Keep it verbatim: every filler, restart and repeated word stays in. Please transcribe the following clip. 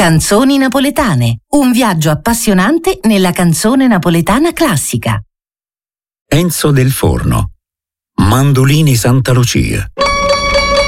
Canzoni napoletane, un viaggio appassionante nella canzone napoletana classica. Enzo Del Forno, Mandolini Santa Lucia.